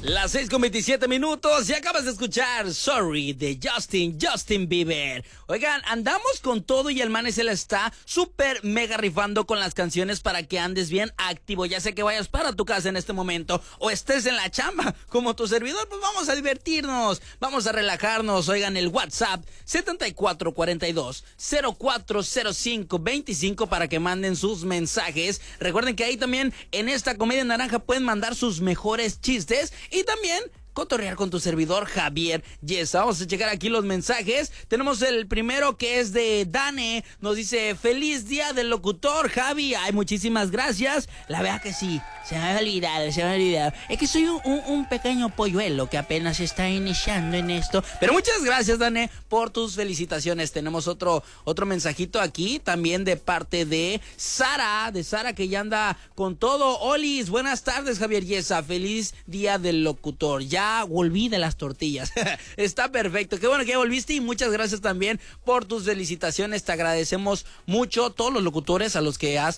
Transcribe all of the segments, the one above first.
Las 6:27 y acabas de escuchar Sorry de Justin Bieber. Oigan, andamos con todo y el man se la está súper mega rifando con las canciones para que andes bien activo. Ya sea que vayas para tu casa en este momento o estés en la chamba como tu servidor, pues vamos a divertirnos, vamos a relajarnos. Oigan, el WhatsApp 7442-040525 para que manden sus mensajes. Recuerden que ahí también en esta Comedia Naranja pueden mandar sus mejores chistes y también cotorrear con tu servidor Javier Yesa. Vamos a checar aquí los mensajes. Tenemos el primero que es de Dane. Nos dice: feliz día del locutor, Javi. Ay, muchísimas gracias. La verdad que sí, se me ha olvidado. Es que soy un pequeño polluelo que apenas está iniciando en esto. Pero muchas gracias, Dane, por tus felicitaciones. Tenemos otro mensajito aquí, también de parte de Sara, que ya anda con todo. Olis, buenas tardes, Javier Yesa. Feliz día del locutor. Ya volví de las tortillas. Está perfecto. Qué bueno que ya volviste y muchas gracias también por tus felicitaciones. Te agradecemos mucho todos los locutores a los que has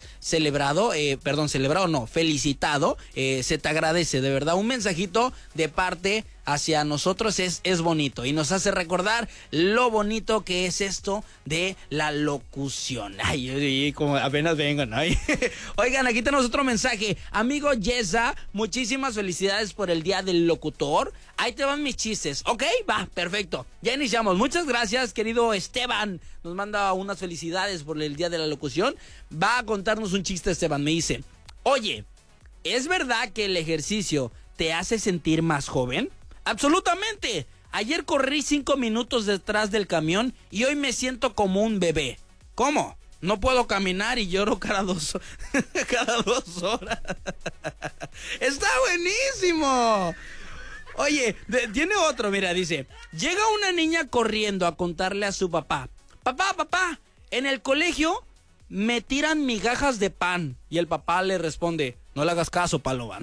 felicitado. Se te agradece, de verdad. Un mensajito de parte hacia nosotros es bonito y nos hace recordar lo bonito que es esto de la locución. Ay, como apenas vengo, ¿no? Oigan, aquí tenemos otro mensaje. Amigo Yesa, muchísimas felicidades por el día del locutor. Ahí te van mis chistes. Ok, va, perfecto. Ya iniciamos. Muchas gracias, querido Esteban. Nos manda unas felicidades por el día de la locución. Va a contarnos un chiste, Esteban. Me dice: oye, ¿es verdad que el ejercicio te hace sentir más joven? Absolutamente. Ayer corrí 5 minutos detrás del camión y hoy me siento como un bebé. ¿Cómo? No puedo caminar y lloro cada 2 horas. Está buenísimo. Oye, tiene otro, mira, dice: llega una niña corriendo a contarle a su papá: papá, en el colegio me tiran migajas de pan. Y el papá le responde: no le hagas caso, Paloma.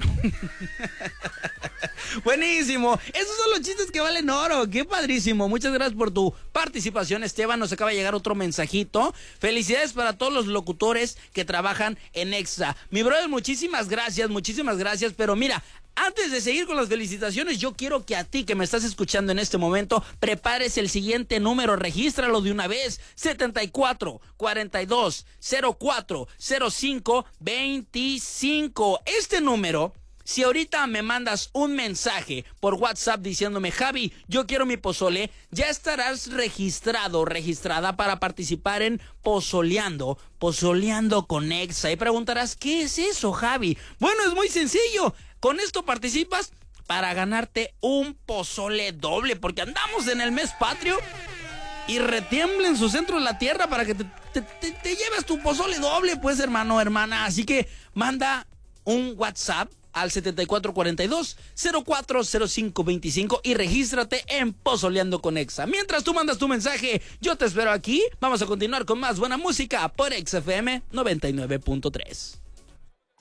Buenísimo. Esos son los chistes que valen oro. Qué padrísimo. Muchas gracias por tu participación, Esteban. Nos acaba de llegar otro mensajito. Felicidades para todos los locutores que trabajan en Exa. Mi brother, muchísimas gracias. Pero mira, antes de seguir con las felicitaciones, yo quiero que a ti que me estás escuchando en este momento prepares el siguiente número. Regístralo de una vez: 7442-040525. Este número, si ahorita me mandas un mensaje por WhatsApp diciéndome: Javi, yo quiero mi pozole, ya estarás registrada para participar en Pozoleando con Exa. Y preguntarás: ¿qué es eso, Javi? Bueno, es muy sencillo. Con esto participas para ganarte un pozole doble, porque andamos en el mes patrio y retiembla en su centro de la tierra para que te lleves tu pozole doble, pues, hermano, hermana. Así que manda un WhatsApp al 7442-040525 y regístrate en Pozoleando con Exa. Mientras tú mandas tu mensaje, yo te espero aquí. Vamos a continuar con más buena música por XFM 99.3.